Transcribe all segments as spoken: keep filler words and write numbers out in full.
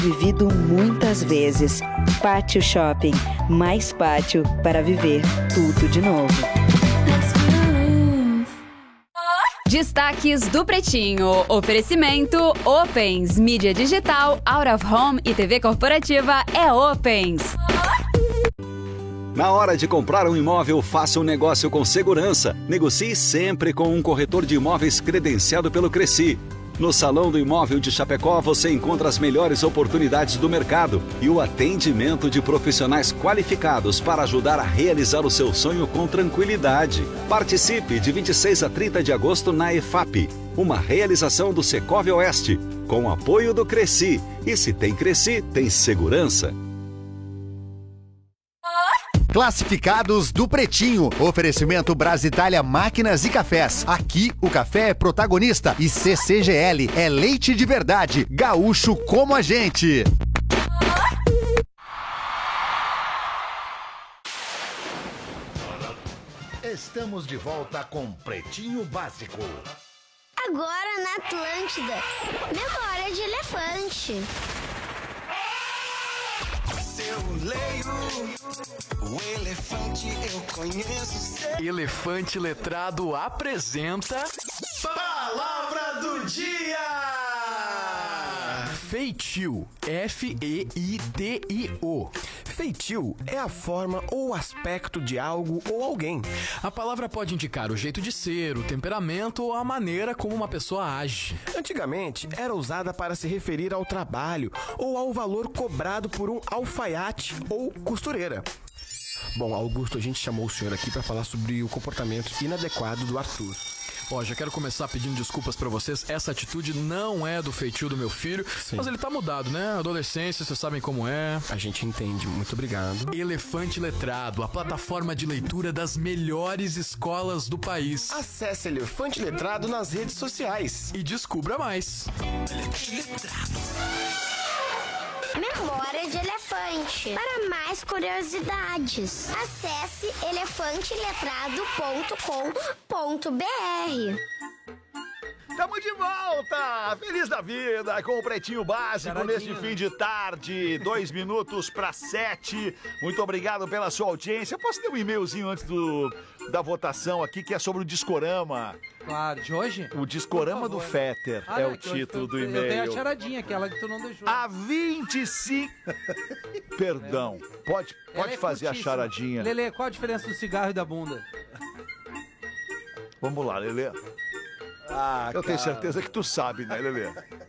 Vivido muitas vezes. Pátio Shopping, mais pátio para viver tudo de novo. Destaques do Pretinho. Oferecimento Opens. Mídia digital, out of home e T V corporativa é Opens. Na hora de comprar um imóvel, faça um negócio com segurança. Negocie sempre com um corretor de imóveis credenciado pelo Cresci. No Salão do Imóvel de Chapecó, você encontra as melhores oportunidades do mercado e o atendimento de profissionais qualificados para ajudar a realizar o seu sonho com tranquilidade. Participe de vinte e seis a trinta de agosto na EFAP, uma realização do Secov Oeste, com apoio do Cresci. E se tem Cresci, tem segurança. Classificados do Pretinho. Oferecimento Brasitália Máquinas e Cafés. Aqui o café é protagonista e C C G L é leite de verdade. Gaúcho como a gente. Estamos de volta com Pretinho Básico. Agora na Atlântida. Memória de elefante. Eu leio o elefante, eu conheço. Elefante Letrado apresenta Palavra do Dia! Feitio. F E I T I O. Feitio é a forma ou aspecto de algo ou alguém. A palavra pode indicar o jeito de ser, o temperamento ou a maneira como uma pessoa age. Antigamente, era usada para se referir ao trabalho ou ao valor cobrado por um alfaiate ou costureira. Bom, Augusto, a gente chamou o senhor aqui para falar sobre o comportamento inadequado do Arthur. Ó, já quero começar pedindo desculpas pra vocês. Essa atitude não é do feitio do meu filho. Sim. Mas ele tá mudado, né? Adolescência, vocês sabem como é. A gente entende. Muito obrigado. Elefante Letrado, a plataforma de leitura das melhores escolas do país. Acesse Elefante Letrado nas redes sociais. E descubra mais. Elefante Letrado. Memória de elefante. Para mais curiosidades, acesse elefante letrado ponto com ponto b r. Estamos de volta! Feliz da vida com o Pretinho Básico Caradinho. Neste fim de tarde, dois minutos para sete. Muito obrigado pela sua audiência. Eu posso ter um e-mailzinho antes do, da votação aqui, que é sobre o Discorama. Claro, de hoje? O Discorama do Fetter ah, é o título do e-mail. Eu tenho a charadinha, aquela que tu não deixou. A vinte e cinco... Perdão, pode, pode é fazer curtíssima. A charadinha. Lelê, qual a diferença do cigarro e da bunda? Vamos lá, Lelê. Ah, eu cara. tenho certeza que tu sabe, né, Lelê?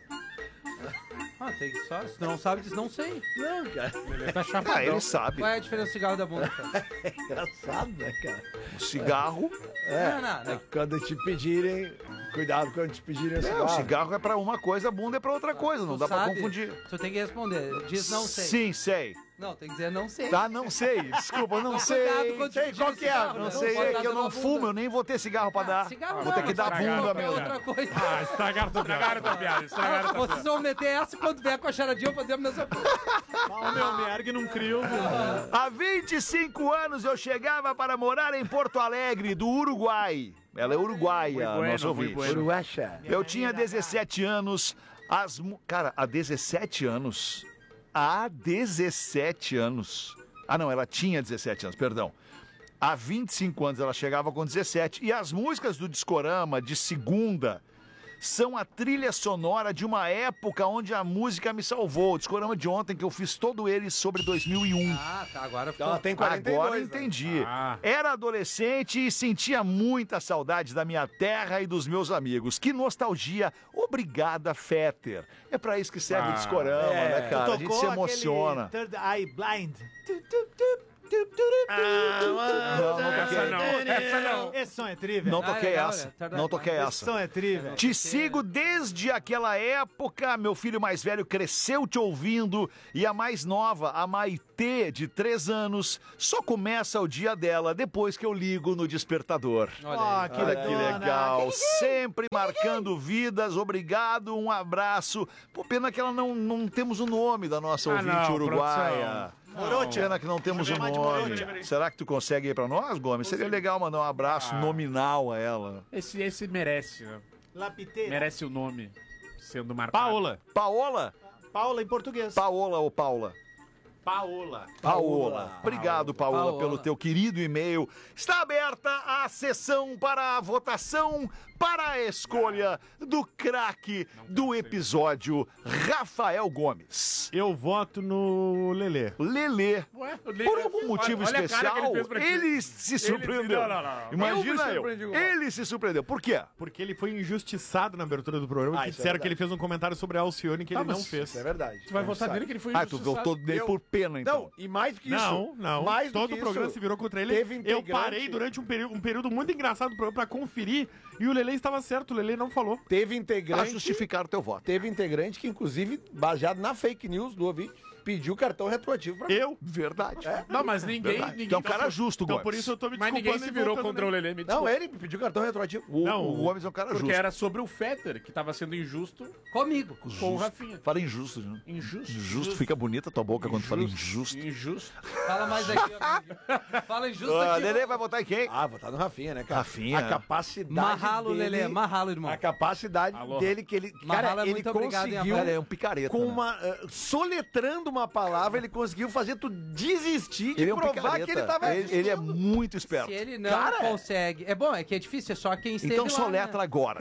Ah, tem que só. Se tu não sabe, diz não sei. Não, cara. Lelê tá chapadão. Ah, ele sabe. Qual é a diferença do cigarro e da bunda, cara? É engraçado, né, cara? O cigarro... É, não, não, não. é quando te pedirem... Cuidado quando te pedirem o é, cigarro. O cigarro é pra uma coisa, a bunda é pra outra coisa. Não tu dá sabe, pra confundir. Tu tem que responder. Diz não sei. Sim, sei. Não, tem que dizer não sei. Tá, não sei. Desculpa, não sei. Sei qual que é. Não, não sei, é que eu não fumo, eu nem vou ter cigarro pra dar. Cigarro vou não, ter que dar bunda é mesmo. outra coisa. Ah, estragaram tua piada. Estragaram tua piada. Estragaram tua piada. Vocês vão meter essa e quando vier com a charadinha eu vou fazer a mesma coisa. Ah, meu, me ergue num crio. Há vinte e cinco anos eu chegava para morar em Porto Alegre, do Uruguai. Ela é uruguaia, bueno, nosso ouvinte. Bueno. Uruguacha. Eu tinha dezessete anos. As, cara, há dezessete anos. Há dezessete anos. Ah, não, ela tinha dezessete anos, perdão. Há vinte e cinco anos ela chegava com dezessete. E as músicas do Discorama de segunda são a trilha sonora de uma época onde a música me salvou. O Discorama de ontem, que eu fiz todo ele sobre dois mil e um. Ah, tá, agora ficou. Ela tem quarenta e dois, Agora eu entendi. Né? Ah. Era adolescente e sentia muita saudade da minha terra e dos meus amigos. Que nostalgia. Obrigada, Fetter. É pra isso que serve Ah. o Discorama, É, né, cara? A gente se emociona. Third Eye Blind. Ah, não, não Essa toquei. não, essa não. Esse som é trivia. Não Ah, toquei legal, essa. olha. Não toquei Esse essa. som é trivia. Te sigo desde aquela época. Meu filho mais velho cresceu te ouvindo. E a mais nova, a Maitê, de três anos, só começa o dia dela depois que eu ligo no despertador. Olha, que Olha que dona. legal. Sempre marcando vidas. Obrigado, um abraço. Pô, pena que ela não, não temos o nome da nossa Ah, ouvinte não, uruguaia. Morocha. Pena que não temos o nome. Será que tu consegue ir pra nós, Gomes? Seria legal mandar um abraço Ah. nominal a ela. Esse, esse merece, né? Lapiteira. Merece o nome sendo marcado. Paola. Paola? Paula em português. Paola ou Paula? Paola. Paola. Obrigado, Paola, Paola. pelo teu querido e-mail. Está aberta a sessão para a votação para a escolha do craque do episódio, Rafael Gomes. Eu voto no Lelê. Lelê. Ué, o Lelê- Por algum motivo olha a cara especial, que ele fez pra ti. ele se Ele se- surpreendeu. não, não, não, não. Imagina Eu me eu. surpreendi com o Ele se surpreendeu. Por quê? Porque ele foi injustiçado na abertura do programa, Ah, que isso é disseram que verdade. ele fez um comentário sobre a Alcione que Ah, ele não mas fez. Isso é verdade. Tu vai votar nele que ele foi Ah, tu injustiçado. votou nele Eu- por pena, então. Não, e mais do que isso. Não, não. Mais do Todo que o programa isso, se virou contra ele. teve Eu integrante- parei durante um período, um período muito engraçado do programa pra conferir e o Lelê estava certo, o Lelê não falou. Teve Pra integrante. justificar o teu voto. Teve integrante que, inclusive, baseado na fake news do ouvinte, pediu cartão retroativo pra mim. Eu? Verdade. Não, mas ninguém... Verdade. ninguém Tu é um cara justo, Então Gomes. por isso eu tô me Mas desculpando ninguém se e virou votando contra o nele. Lelê, me Não, desculpa. ele pediu cartão retroativo. O, Não, o Gomes é um cara Porque justo. era sobre o Fetter, que tava sendo injusto Comigo. com o Rafinha. Fala injusto, né? Injusto. Injusto, fica bonita a tua boca quando tu fala injusto. Injusto. Fala mais aqui, ó. Fala injusto Ah, aqui. Lelê vai votar em quem? Ah, votar no Rafinha, né, cara? Rafinha. A capacidade Marralo, dele... Lelê. Marralo, irmão. A capacidade Alô. dele que ele... Marralo Cara, é ele muito obrigado, hein, conseguiu... Rafael? Ele é um picareta. Com né? uma... eh, soletrando uma palavra, ele conseguiu fazer tu desistir de Ele é um provar picareta. que ele tava... ele, ele é muito esperto. Se ele não Cara, consegue. É bom, é que é difícil, é só quem esteve Então lá, soletra né? agora.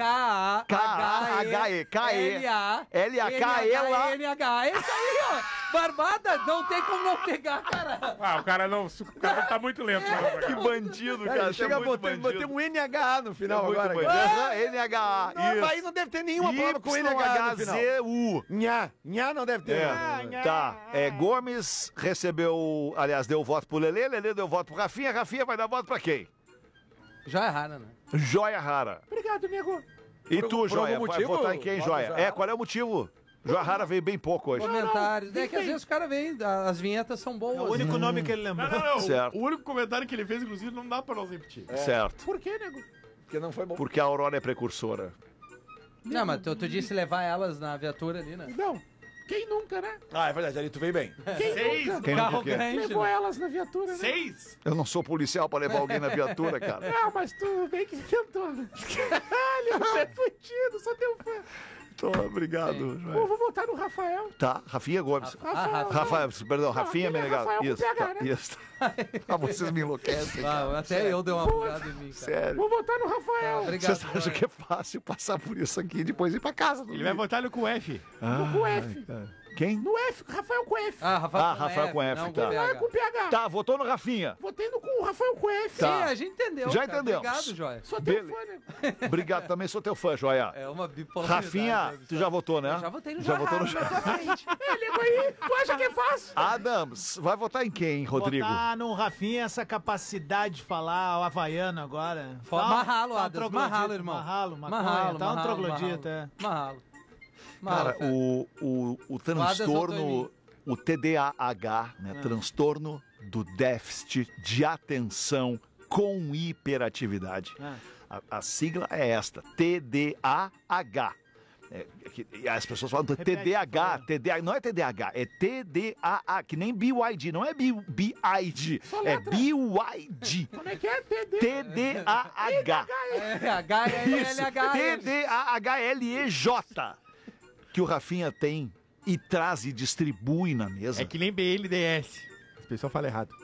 K-A-H-E. K-A-H-E. L-A. L-A-K-E-L-A. N-H. É isso aí, ó. Barbada, não tem como não pegar, cara. Ah, o cara não... O cara tá muito lento. né, Que bandido, Cara, cara. ele chega a Você é muito botar, bandido. botar um N H A no final É muito agora. bandido. cara. Aham, N H A. Não, isso. aí não deve ter nenhuma palavra com N H A no final. Y H Z U. Nha, nha não deve ter. É, tá. É, Gomes recebeu, aliás, deu voto pro Lelê, Lelê deu voto pro Rafinha, Rafinha vai dar voto pra quem? Já é rara, né? Joia Rara. Obrigado, nego. E Por- tu, por Joia, algum vai motivo, votar em quem, vota Joia? Joia É, Rara? qual é o motivo? Joia Rara veio bem pouco hoje. Comentários. É que às vezes os caras vêm, as vinhetas são É boas. o único nome que ele Não, lembrou. não, não. Certo. O único comentário que ele fez, inclusive, não dá pra nós repetir. Certo. Por quê, nego? Porque não foi bom. Porque a Aurora é precursora. Não, mas tu, tu disse levar elas na viatura ali, né? Não. Quem nunca, né? Ah, é verdade, ali tu veio bem. Quem Seis. nunca? Quem Carro não quer? grande, Levou né? elas na viatura, né? Seis? Eu não sou policial pra levar alguém na viatura, cara. Não, mas tu bem que tentou, né? Caralho, você é fudido, sou teu fã. Tô, obrigado. Eu Joia. vou votar no Rafael. Tá, Rafinha Gomes. Ah, Rafael. Rafael, perdão, Rafinha aquele é Menegado. Rafael com Isso, P H, tá, né? isso. Ah, vocês me enlouquecem. Ah, até eu dei uma bugada em mim, cara. Sério. Vou votar no Rafael. Tá, obrigado. Vocês acham que é fácil passar por isso aqui e depois ir pra casa? Ele vai votar no com F. Ah, no com F. Quem? No F, Rafael com F. Ah, Rafael, Ah, Rafael com F, não, tá. com Não é P H. com P H. Tá, votou no Rafinha. Votei no com o Rafael com F. Tá. Sim, a gente entendeu. Já cara. entendemos. Obrigado, Joia. Sou teu Bele- fã, né? Obrigado, também sou teu fã, Joia. É uma bipolaridade. Rafinha, né, tu já votou, né? Eu já votei no Já votou no Joia Rara, na tua frente. É, nego aí, tu acha que é fácil? Adams, vai votar em quem, Rodrigo? Botar no Rafinha essa capacidade de falar o havaiano agora. Fo- Tá um- Marralo, tá um Adams. troglodita, Marralo, irmão. Marralo, maconha, Marralo, tá um marralo, troglodita, é. Marralo. Cara, Marralo, Fé. o, o, o Adams votou em transtorno, mim. o T D A H, né? Transtorno do déficit de atenção com hiperatividade. Ah. A, a sigla é esta, T D A H. É, que- e as pessoas falam do Repete, T D A H, por favor. T D A H, não é T D A H, é T D A H, que nem B Y D, não é B I D, é B Y D. Como é que é? T D. T D A H. É, H L L Isso, H. T D A H L E J. Que o Rafinha tem e traz e distribui na mesa. É que nem B N D S. As pessoas falam errado.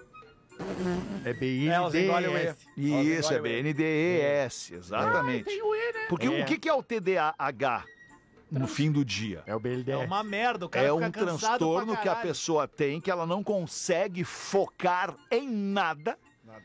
É B É, elas N D engolem o E. S. Isso, é B N D E S, exatamente. Tem o E, né? Porque É. o que que é o T D A H no fim do dia? É o B N D É S. uma merda, o cara É fica um cansado transtorno pra que a caralho. pessoa tem, que ela não consegue focar em nada,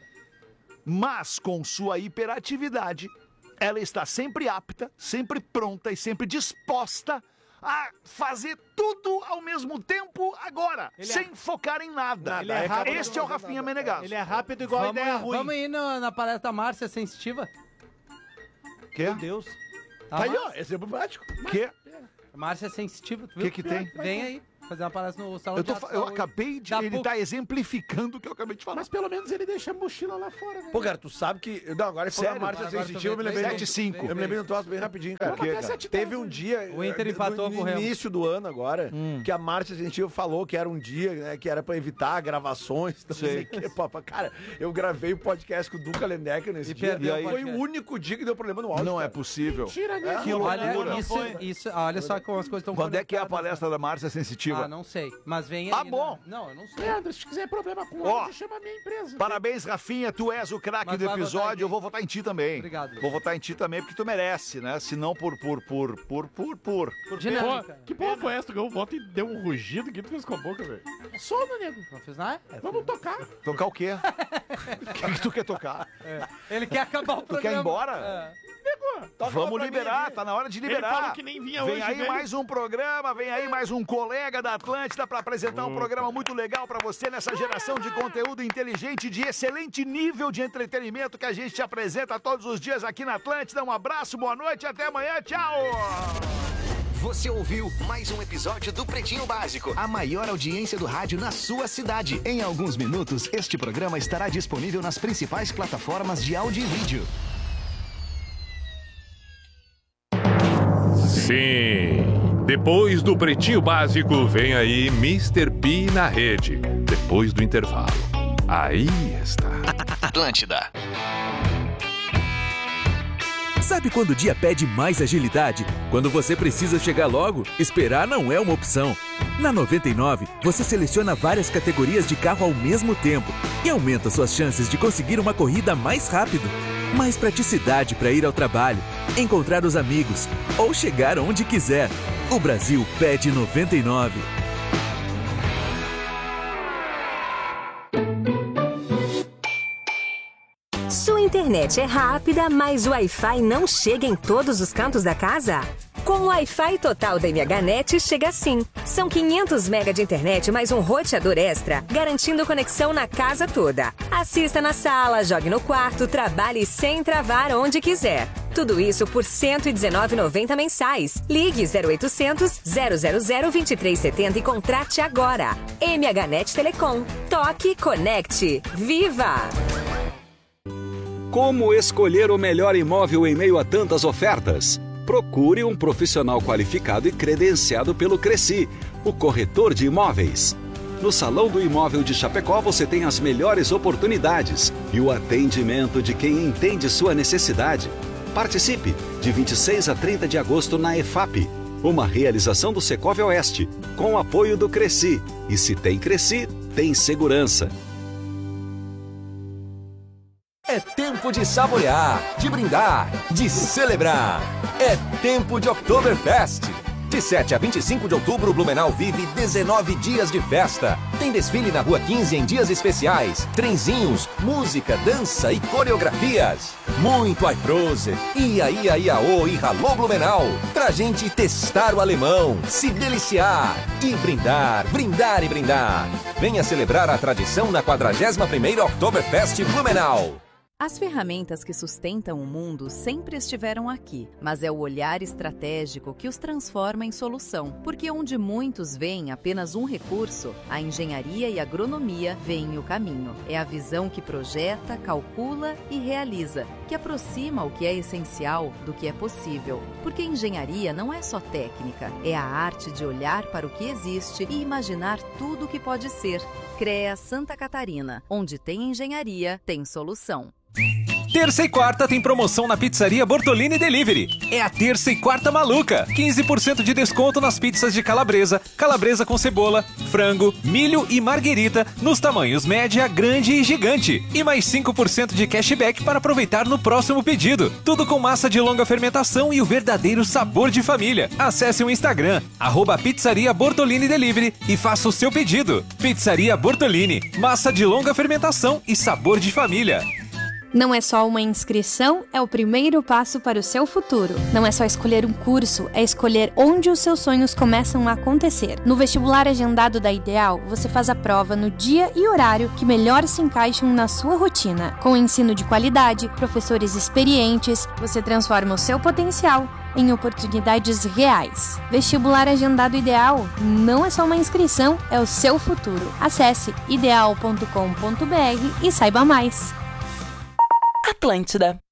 mas com sua hiperatividade, ela está sempre apta, sempre pronta e sempre disposta a fazer tudo ao mesmo tempo agora, Ele é- sem focar em nada. Ele é rápido, Este é o Rafinha Menegaso. Ele é rápido igual a Vamos, ideia ruim. vamos ir na, na palestra da Márcia Sensitiva? Quê? Meu Deus. Tá Tá aí, lá? ó, exemplo prático. Quê? Márcia Sensitiva, tu O viu? que que tem? Vem aí. fazer uma palestra no salão Eu, de tô, teatro eu saúde. acabei de... Da Ele PUC. tá exemplificando o que eu acabei de falar. Mas pelo menos ele deixa a mochila lá fora, né? Pô, cara, tu sabe que... Não, agora ele falou da Sério? marcha Agora tu sensitiva, eu me vem, lembrei... vem, de- sete cinco. Eu me lembrei de um troço bem rapidinho, cara. Vamos até Que, sete Teve dez, um né? dia... O Inter eh, empatou no, com o Remo. início do ano agora, Hum. que a marcha sensitiva falou que era um dia, né, que era pra evitar gravações, não sei o que, papai. Cara, eu gravei o podcast com o Duca Lendecker nesse E dia. perdeu o Foi podcast. o único dia que deu problema no áudio. Não é cara. possível. Tira, né? Que Olha, loucura. isso, isso, olha só como as coisas estão Quando é que é a palestra da Marcia Sensitiva? Ah, não sei. Mas vem Ah, aí. bom. né? Não, eu não sei. Leandro, se tiver problema com o Ó, áudio, chama a minha empresa. Parabéns, Rafinha, tu és o craque Mas do vai votar em episódio. quem? Eu vou votar em ti também. Obrigado. Vou votar em ti também porque tu merece, né? Se não por, por, por, por, por, por. Por Pô, dinâmica. que porra foi essa? Tu ganhou o voto e deu um rugido. O que tu fez com a boca, velho? É sono, nego. Não fez nada? Vamos tocar. Tocar o quê? O que, que tu quer tocar? Ele quer acabar o Tu programa. quer ir embora? É. Vamos liberar, tá na hora de liberar. Ele falou que nem vinha Vem hoje, aí velho. mais um programa, vem aí mais um colega da Atlântida pra apresentar um programa muito legal pra você nessa geração de conteúdo inteligente de excelente nível de entretenimento que a gente te apresenta todos os dias aqui na Atlântida. Um abraço, boa noite, até amanhã, tchau! Você ouviu mais um episódio do Pretinho Básico, a maior audiência do rádio na sua cidade. Em alguns minutos, este programa estará disponível nas principais plataformas de áudio e vídeo. Sim. Depois do Pretinho Básico, vem aí mister P na rede. Depois do intervalo. Aí está. Atlântida. Sabe quando o dia pede mais agilidade? Quando você precisa chegar logo, esperar não é uma opção. Na noventa e nove, você seleciona várias categorias de carro ao mesmo tempo e aumenta suas chances de conseguir uma corrida mais rápido. Mais praticidade para ir ao trabalho, encontrar os amigos ou chegar onde quiser. O Brasil pede noventa e nove. Sua internet é rápida, mas o Wi-Fi não chega em todos os cantos da casa? Com o Wi-Fi total da MHNet chega assim. São quinhentos megas de internet mais um roteador extra, garantindo conexão na casa toda. Assista na sala, jogue no quarto, trabalhe sem travar onde quiser. Tudo isso por cento e dezenove reais e noventa centavos mensais. Ligue zero oitocentos, zero zero zero, vinte e três setenta e contrate agora. MHNet Telecom. Toque, conecte. Viva! Como escolher o melhor imóvel em meio a tantas ofertas? Procure um profissional qualificado e credenciado pelo Cresci, o corretor de imóveis. No Salão do Imóvel de Chapecó você tem as melhores oportunidades e o atendimento de quem entende sua necessidade. Participe de vinte e seis a trinta de agosto na EFAP, uma realização do Secov Oeste, com o apoio do Cresci. E se tem Cresci, tem segurança. É tempo de saborear, de brindar, de celebrar. É tempo de Oktoberfest. De sete a vinte e cinco de outubro, Blumenau vive dezenove dias de festa. Tem desfile na Rua quinze em dias especiais, trenzinhos, música, dança e coreografias. Muito Aiprose, Ia Ia Iaô e Ralô Blumenau. Pra gente testar o alemão, se deliciar e brindar, brindar e brindar. Venha celebrar a tradição na quadragésima primeira Oktoberfest Blumenau. As ferramentas que sustentam o mundo sempre estiveram aqui, mas é o olhar estratégico que os transforma em solução, porque onde muitos veem apenas um recurso, a engenharia e a agronomia veem o caminho. É a visão que projeta, calcula e realiza, que aproxima o que é essencial do que é possível, porque engenharia não é só técnica, é a arte de olhar para o que existe e imaginar tudo o que pode ser. CREA Santa Catarina, onde tem engenharia, tem solução. Terça e quarta tem promoção na Pizzaria Bortolini Delivery. É a terça e quarta maluca. quinze por cento de desconto nas pizzas de calabresa, calabresa com cebola, frango, milho e marguerita nos tamanhos média, grande e gigante. E mais cinco por cento de cashback para aproveitar no próximo pedido. Tudo com massa de longa fermentação e o verdadeiro sabor de família. Acesse o Instagram, arroba Pizzaria Bortolini Delivery e faça o seu pedido. Pizzaria Bortolini, massa de longa fermentação e sabor de família. Não é só uma inscrição, é o primeiro passo para o seu futuro. Não é só escolher um curso, é escolher onde os seus sonhos começam a acontecer. No vestibular agendado da Ideal, você faz a prova no dia e horário que melhor se encaixam na sua rotina. Com ensino de qualidade, professores experientes, você transforma o seu potencial em oportunidades reais. Vestibular agendado Ideal não é só uma inscrição, é o seu futuro. Acesse ideal ponto com ponto br e saiba mais. Atlântida.